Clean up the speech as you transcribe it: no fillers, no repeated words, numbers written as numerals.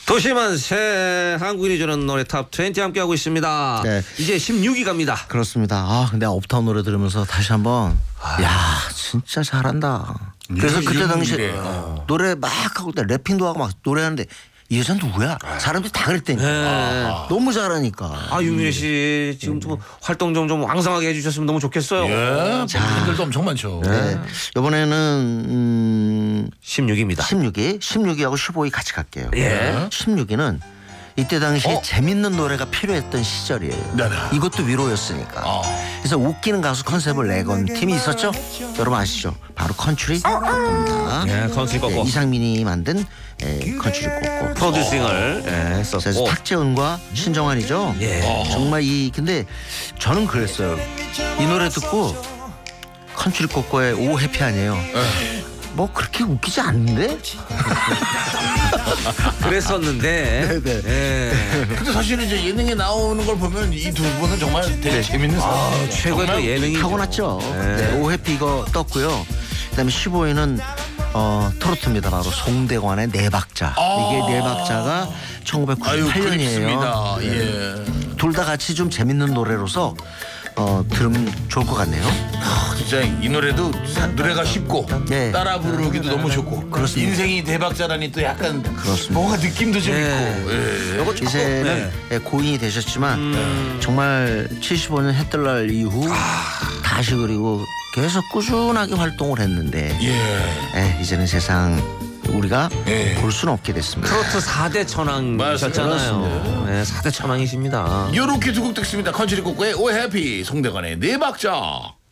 도시만세 한국인이 주는 노래 탑20 함께하고 있습니다. 네. 이제 16위 갑니다. 그렇습니다. 아, 근데 업타운 노래 들으면서 다시 한번 야, 진짜 잘한다. 그래서 그때 당시에 노래 막 하고 래핑도 하고 막 노래하는데 이 여자 누구야? 사람들이 다 그랬다니까. 네. 너무 잘하니까. 아, 윤미래 씨 지금 또 활동 좀 왕성하게 해주셨으면 너무 좋겠어요. 예, 팬들도 엄청 많죠. 네. 이번에는 16위입니다. 16위하고 15위 같이 갈게요. 예. 16위는 이때 당시에 재밌는 노래가 필요했던 시절이에요. 네네. 이것도 위로였으니까. 그래서 웃기는 가수 컨셉을 내건 팀이 있었죠. 여러분 아시죠? 바로 컨츄리 꼬꼬입니다. 예, 컨츄리 꼬꼬. 이상민이 만든 컨츄리 꼬꼬. 프로듀싱을 그래서 했었고. 탁재훈과 신정환이죠. 예. 정말 근데 저는 그랬어요. 이 노래 듣고 컨츄리 꼬꼬의 오 해피 아니에요. 뭐 그렇게 웃기지 않는데? 그랬었는데. 네. 예. 근데 사실은 이제 예능에 나오는 걸 보면 이 두 분은 정말 되게 재밌는 사람. 최고의 또 예능이 타고났죠. 네, 오 해피 이거 떴고요. 그다음에 15위는 트로트입니다. 바로 송대관의 네 박자. 이게 네 박자가 1998년이에요. 예. 둘 다 같이 좀 재밌는 노래로서 들으면 좋을 것 같네요. 진짜 이 노래도 노래가 쉽고 네. 따라 부르기도 너무 좋고. 그렇습니다. 인생이 대박자라니 또 약간 그렇습니다. 뭔가 느낌도 좀 네. 있고. 예. 요거 이제는 고인이 되셨지만 정말 75년 해뜰날 이후 다시 그리고 계속 꾸준하게 활동을 했는데 이제는 세상 우리가 볼 수는 없게 됐습니다. 트로트 4대 천왕이셨잖아요. 네, 4대 천왕이십니다. 요렇게 두 곡 듣습니다. 컨츄리 꼬꼬의 오 해피, 송대관의 네 박자.